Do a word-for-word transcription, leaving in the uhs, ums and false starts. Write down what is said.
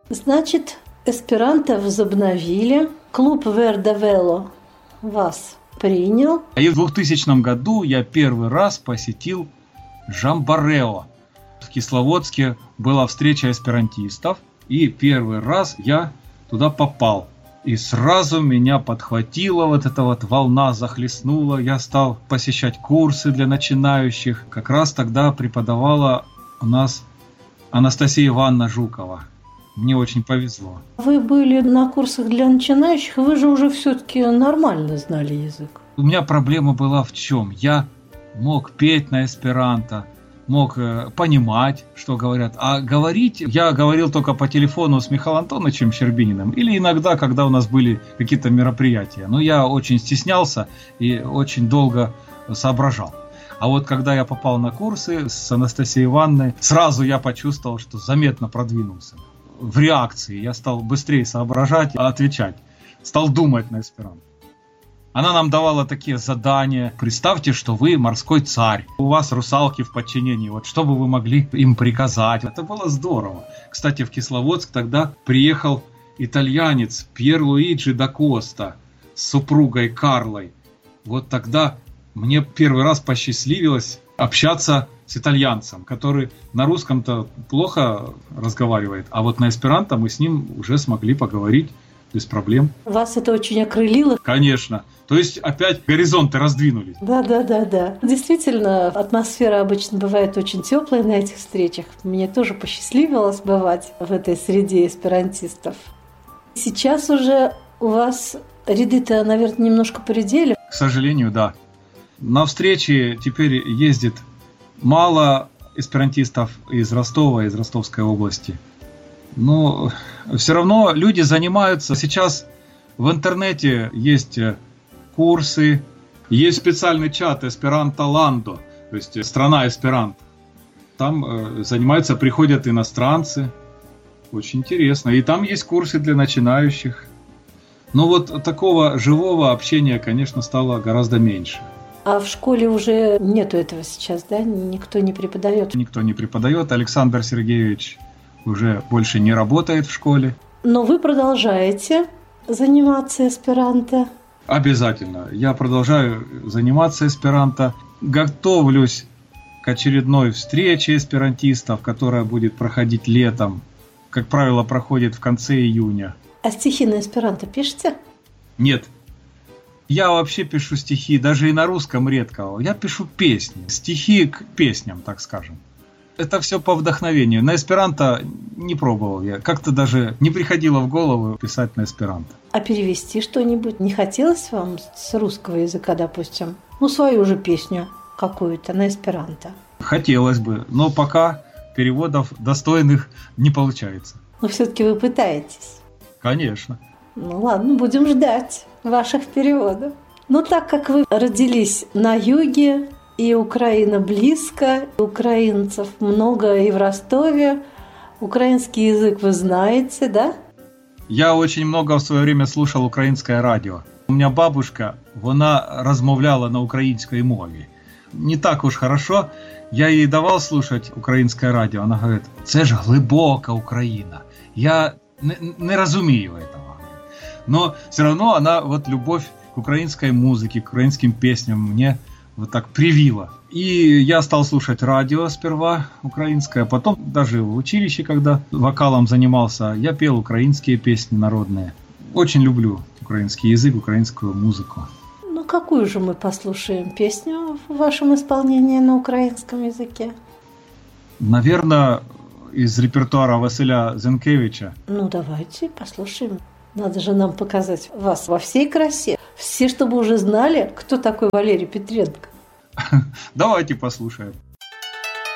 Значит, эсперанто возобновили, клуб Вердавело вас принял. И в двухтысячном году я первый раз посетил Жамборео. В Кисловодске была встреча эсперантистов, и первый раз я туда попал. И сразу меня подхватила вот эта вот волна, захлестнула. Я стал посещать курсы для начинающих. Как раз тогда преподавала у нас Анастасия Ивановна Жукова. Мне очень повезло. Вы были на курсах для начинающих, вы же уже все-таки нормально знали язык. У меня проблема была в чем? Я мог петь на эсперанто, мог э, понимать, что говорят. А говорить я говорил только по телефону с Михаилом Антоновичем Щербининым или иногда, когда у нас были какие-то мероприятия. Но я очень стеснялся и очень долго соображал. А вот когда я попал на курсы с Анастасией Ивановной, сразу я почувствовал, что заметно продвинулся. В реакции я стал быстрее соображать, отвечать. Стал думать на эсперанто. Она нам давала такие задания. Представьте, что вы морской царь. У вас русалки в подчинении. Вот что бы вы могли им приказать? Это было здорово. Кстати, в Кисловодск тогда приехал итальянец Пьер Луиджи да Коста с супругой Карлой. Вот тогда мне первый раз посчастливилось общаться с итальянцем, который на русском-то плохо разговаривает. А вот на эсперанто мы с ним уже смогли поговорить без проблем. Вас это очень окрылило? Конечно. То есть опять горизонты раздвинулись. Да, да, да, да. Действительно, атмосфера обычно бывает очень теплая на этих встречах. Мне тоже посчастливилось бывать в этой среде эсперантистов. Сейчас уже у вас ряды-то, наверное, немножко поредели. К сожалению, да. На встречи теперь ездит мало эсперантистов из Ростова, из Ростовской области. Но все равно люди занимаются. Сейчас в интернете есть курсы, есть специальный чат Эсперанто Ландо, то есть страна эсперанто. Там э, занимаются, приходят иностранцы. Очень интересно. И там есть курсы для начинающих. Но вот такого живого общения, конечно, стало гораздо меньше. А в школе уже нету этого сейчас, да? Никто не преподает? Никто не преподает. Александр Сергеевич уже больше не работает в школе. Но вы продолжаете заниматься эсперанто? Обязательно. Я продолжаю заниматься эсперанто. Готовлюсь к очередной встрече эсперантистов, которая будет проходить летом. Как правило, проходит в конце июня. А стихи на эсперанто пишете? Нет. Я вообще пишу стихи, даже и на русском редко. Я пишу песни. Стихи к песням, так скажем. Это все по вдохновению. На эсперанто не пробовал я. Как-то даже не приходило в голову писать на эсперанто. А перевести что-нибудь не хотелось вам с русского языка, допустим? Ну, свою же песню какую-то на эсперанто. Хотелось бы, но пока переводов достойных не получается. Но все-таки вы пытаетесь. Конечно. Ну ладно, будем ждать ваших переводов. Но так как вы родились на юге, и Украина близко, украинцев много и в Ростове, украинский язык вы знаете, да? Я очень много в свое время слушал українське радіо. У меня бабушка, вона розмовляла на українській мові. Не так уж хорошо. Я ей давал слушать українське радіо. Она говорит, це ж глибока Україна. Я не, не разумею этого. Но все равно она, вот любовь к украинской музыке, к украинским песням мне вот так привила. И я стал слушать радио сперва украинское, потом даже в училище, когда вокалом занимался, я пел украинские песни народные. Очень люблю украинский язык, украинскую музыку. Ну, какую же мы послушаем песню в вашем исполнении на украинском языке? Наверное, из репертуара Василя Зенкевича. Ну, давайте послушаем. Надо же нам показать вас во всей красе. Все, чтобы уже знали, кто такой Валерий Петренко. Давайте послушаем.